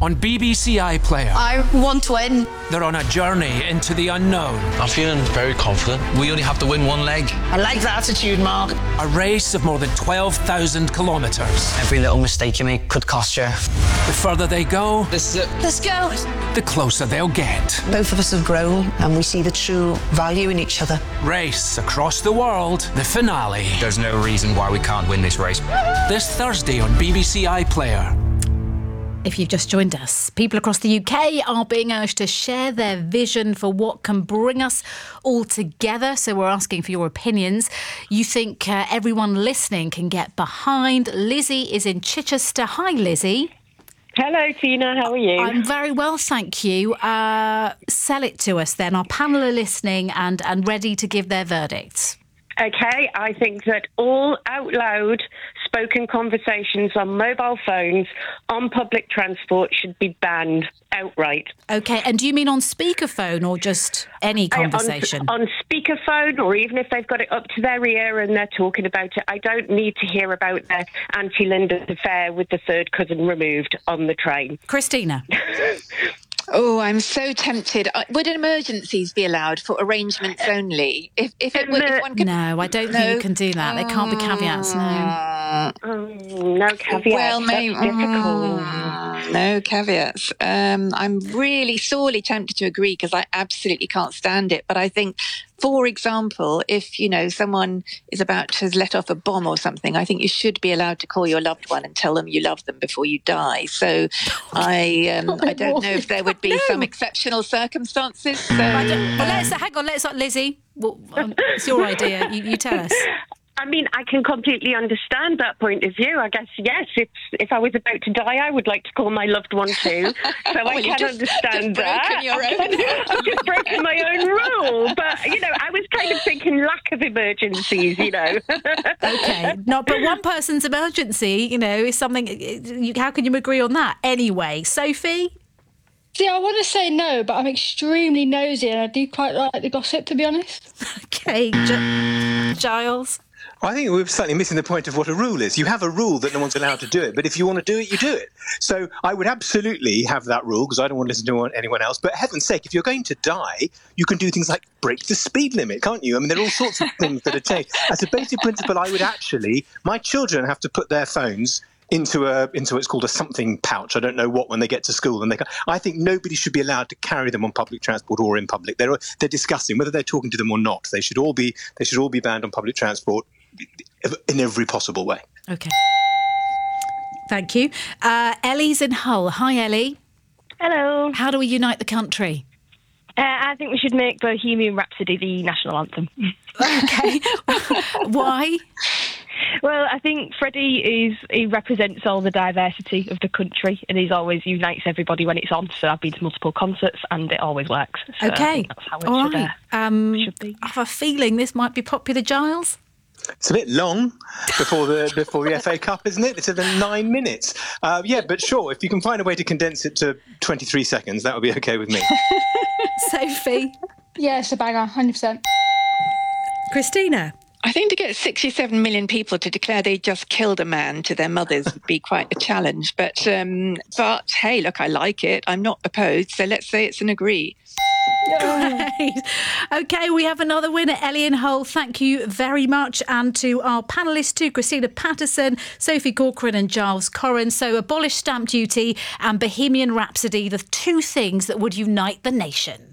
on BBC iPlayer. I want to win. They're on a journey into the unknown. I'm feeling very confident. We only have to win one leg. I like the attitude, Mark. A race of more than 12,000 kilometres. Every little mistake you make could cost you. The further they go, This is it. Let's go. the closer they'll get. Both of us have grown and we see the true value in each other. Race across the world, the finale. There's no reason why we can't win this race. This Thursday on BBC iPlayer. If you've just joined us, people across the UK are being urged to share their vision for what can bring us all together. So we're asking for your opinions. You think everyone listening can get behind. Lizzie is in Chichester. Hi, Lizzie. Hello, Tina. How are you? I'm very well, thank you. Sell it to us then. Our panel are listening and ready to give their verdicts. Okay, I think that all out loud spoken conversations on mobile phones on public transport should be banned outright. OK, and do you mean on speakerphone or just any conversation? On speakerphone, or even if they've got it up to their ear and they're talking about it. I don't need to hear about their Auntie Linda's affair with the third cousin removed on the train. Christina. Oh, I'm so tempted. Would emergencies be allowed for arrangements only? If one could... No, I don't think you can do that. There can't be caveats, no. No caveats. Well, maybe difficult. No caveats. I'm really sorely tempted to agree because I absolutely can't stand it. But I think, for example, if, someone is about to let off a bomb or something, I think you should be allowed to call your loved one and tell them you love them before you die. So I don't know if there would be some exceptional circumstances. So, let's Lizzie. Well, it's your idea. You tell us. I mean, I can completely understand that point of view. I guess, yes, if I was about to die, I would like to call my loved one too. So I can understand that. I've just broken my own rule. But, I was kind of thinking lack of emergencies, OK. But one person's emergency, is something... How can you agree on that? Anyway, Sophie? See, I want to say no, but I'm extremely nosy and I do quite like the gossip, to be honest. OK. Giles? I think we're slightly missing the point of what a rule is. You have a rule that no one's allowed to do it, but if you want to do it, you do it. So I would absolutely have that rule because I don't want to listen to anyone else. But heaven's sake, if you're going to die, you can do things like break the speed limit, can't you? I mean, there are all sorts of things that are changed. As a basic principle, I would my children have to put their phones into what's called a something pouch. I don't know what when they get to school. And I think nobody should be allowed to carry them on public transport or in public. They're disgusting, whether they're talking to them or not. They should all be banned on public transport in every possible way. OK. Thank you. Ellie's in Hull. Hi, Ellie. Hello. How do we unite the country? I think we should make Bohemian Rhapsody the national anthem. OK. Why? Well, I think Freddie he represents all the diversity of the country and he always unites everybody when it's on. So I've been to multiple concerts and it always works. So OK. I think that's how it should be. I have a feeling this might be popular, Giles. It's a bit long before the FA Cup, isn't it? It's 9 minutes. But sure, if you can find a way to condense it to 23 seconds, that would be okay with me. Sophie? Yeah, it's a banger, 100%. Christina? I think to get 67 million people to declare they just killed a man to their mothers would be quite a challenge. But hey, look, I like it. I'm not opposed. So let's say it's an agree. Great. OK, we have another winner, Ellie in Hull. Thank you very much. And to our panellists too, Christina Patterson, Sophie Corcoran and Giles Corran. So abolish stamp duty and Bohemian Rhapsody, the two things that would unite the nation.